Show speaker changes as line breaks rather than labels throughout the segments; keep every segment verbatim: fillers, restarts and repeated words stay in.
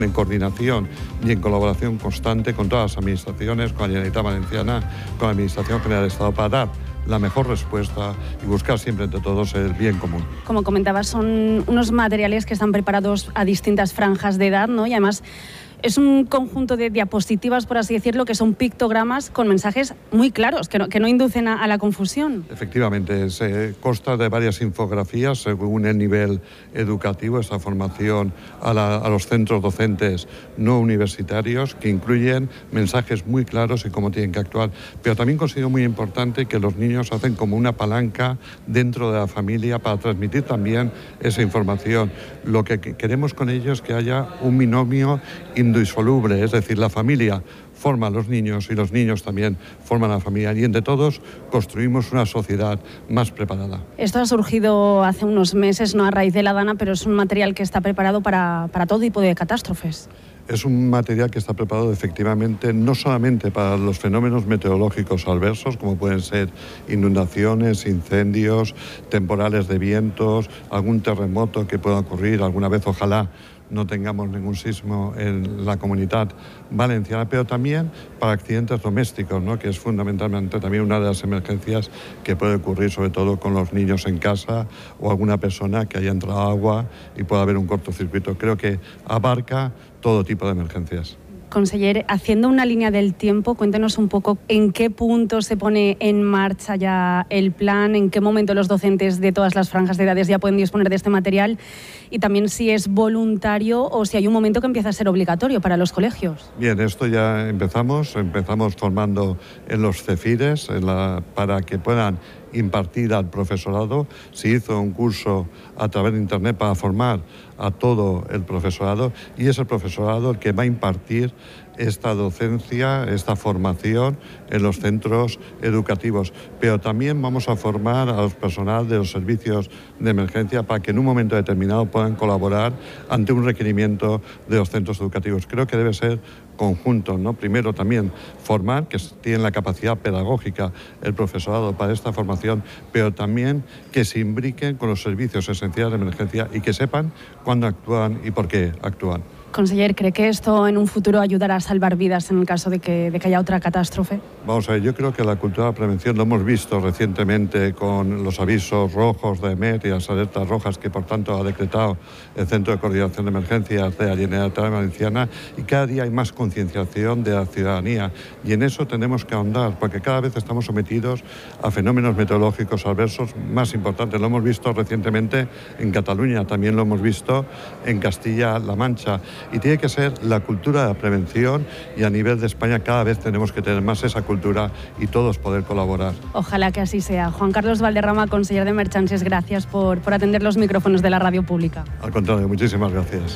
en coordinación y en colaboración constante con todas las administraciones, con la Generalitat Valenciana, con la Administración General del Estado, para dar la mejor respuesta y buscar siempre entre todos el bien común.
Como comentabas, son unos materiales que están preparados a distintas franjas de edad, ¿no? Y además es un conjunto de diapositivas, por así decirlo, que son pictogramas con mensajes muy claros, que no, que no inducen a, a la confusión.
Efectivamente, se consta de varias infografías según el nivel educativo, esta formación a, la, a los centros docentes no universitarios, que incluyen mensajes muy claros y cómo tienen que actuar. Pero también considero muy importante que los niños hacen como una palanca dentro de la familia para transmitir también esa información. Lo que queremos con ellos es que haya un binomio indisoluble, es decir, la familia forma a los niños y los niños también forman a la familia, y entre todos construimos una sociedad más preparada.
Esto ha surgido hace unos meses, no a raíz de la Dana, pero es un material que está preparado para, para todo tipo de catástrofes.
Es un material que está preparado efectivamente no solamente para los fenómenos meteorológicos adversos, como pueden ser inundaciones, incendios, temporales de vientos, algún terremoto que pueda ocurrir alguna vez, ojalá no tengamos ningún sismo en la Comunidad Valenciana, pero también para accidentes domésticos, ¿no? Que es fundamentalmente también una de las emergencias que puede ocurrir, sobre todo con los niños en casa o alguna persona que haya entrado agua y pueda haber un cortocircuito. Creo que abarca todo tipo de emergencias.
Conseller, haciendo una línea del tiempo, cuéntenos un poco en qué punto se pone en marcha ya el plan, en qué momento los docentes de todas las franjas de edades ya pueden disponer de este material, y también si es voluntario o si hay un momento que empieza a ser obligatorio para los colegios.
Bien, esto ya empezamos, empezamos formando en los CEFIRES en la, para que puedan impartir al profesorado. Se hizo un curso a través de internet para formar a todo el profesorado, y es el profesorado el que va a impartir esta docencia, esta formación en los centros educativos. Pero también vamos a formar a los personal de los servicios de emergencia para que en un momento determinado puedan colaborar ante un requerimiento de los centros educativos. Creo que debe ser conjunto, ¿no? Primero también formar, que tienen la capacidad pedagógica el profesorado para esta formación, pero también que se imbriquen con los servicios esenciales de emergencia y que sepan cuándo actúan y por qué actúan.
Conseller, ¿cree que esto en un futuro ayudará a salvar vidas en el caso de que, de que haya otra catástrofe?
Vamos a ver, yo creo que la cultura de prevención lo hemos visto recientemente con los avisos rojos de E M E T y las alertas rojas que por tanto ha decretado el Centro de Coordinación de Emergencias de la Generalitat Valenciana, y cada día hay más concienciación de la ciudadanía, y en eso tenemos que ahondar porque cada vez estamos sometidos a fenómenos meteorológicos adversos más importantes. Lo hemos visto recientemente en Cataluña, también lo hemos visto en Castilla-La Mancha. Y tiene que ser la cultura de la prevención, y a nivel de España cada vez tenemos que tener más esa cultura y todos poder colaborar.
Ojalá que así sea. Juan Carlos Valderrama, conseller de Emergències, gracias por, por atender los micrófonos de la radio pública.
Al contrario, muchísimas gracias.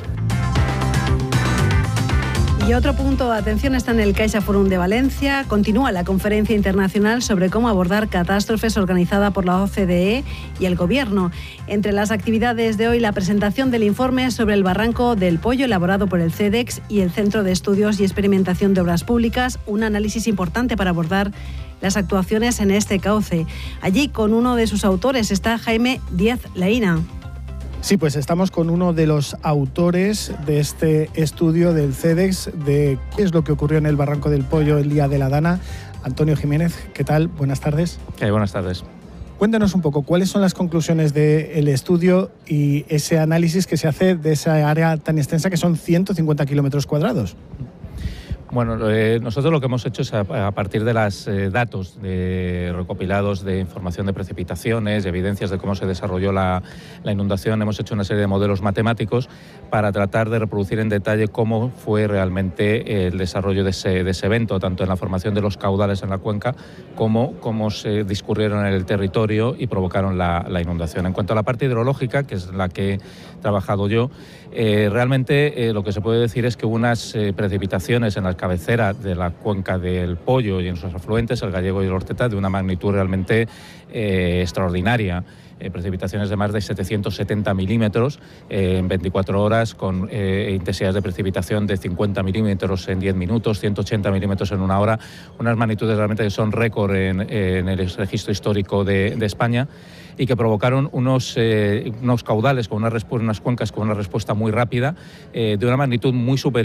Y otro punto de atención está en el Caixa Forum de Valencia. Continúa la conferencia internacional sobre cómo abordar catástrofes organizada por la O C D E y el Gobierno. Entre las actividades de hoy, la presentación del informe sobre el Barranco del Pollo elaborado por el CEDEX y el Centro de Estudios y Experimentación de Obras Públicas, un análisis importante para abordar las actuaciones en este cauce. Allí, con uno de sus autores, está Jaime Díaz Leina.
Sí, pues estamos con uno de los autores de este estudio del CEDEX de qué es lo que ocurrió en el Barranco del Pollo el día de la Dana. Antonio Jiménez, ¿qué tal? Buenas tardes.
Eh, buenas tardes.
Cuéntanos un poco, ¿cuáles son las conclusiones del estudio y ese análisis que se hace de esa área tan extensa que son ciento cincuenta kilómetros cuadrados?
Bueno, eh, nosotros lo que hemos hecho es a, a partir de los eh, datos de, recopilados de información de precipitaciones, de evidencias de cómo se desarrolló la, la inundación, hemos hecho una serie de modelos matemáticos para tratar de reproducir en detalle cómo fue realmente el desarrollo de ese, de ese evento, tanto en la formación de los caudales en la cuenca como cómo se discurrieron en el territorio y provocaron la, la inundación. En cuanto a la parte hidrológica, que es la que he trabajado yo, eh, realmente eh, lo que se puede decir es que hubo unas eh, precipitaciones en la cabecera de la cuenca del Pollo y en sus afluentes, el Gallego y el Orteta, de una magnitud realmente eh, extraordinaria. Eh, precipitaciones de más de setecientos setenta milímetros eh, en veinticuatro horas, con eh, intensidades de precipitación de cincuenta milímetros en diez minutos, ciento ochenta milímetros en una hora, unas magnitudes realmente que son récord en, en el registro histórico de, de España. y que provocaron unos, eh, unos caudales, con una unas cuencas con una respuesta muy rápida, eh, de una magnitud muy superior